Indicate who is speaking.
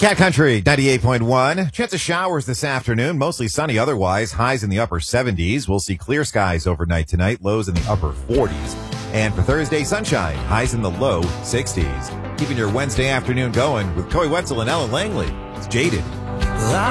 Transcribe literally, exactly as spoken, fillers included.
Speaker 1: Cat Country ninety-eight point one. Chance of showers this afternoon. Mostly sunny otherwise. Highs in the upper seventies. We'll see clear skies overnight tonight. Lows in the upper forties. And for Thursday, sunshine. Highs in the low sixties. Keeping your Wednesday afternoon going with Coy Wetzel and Ellen Langley. It's Jaded.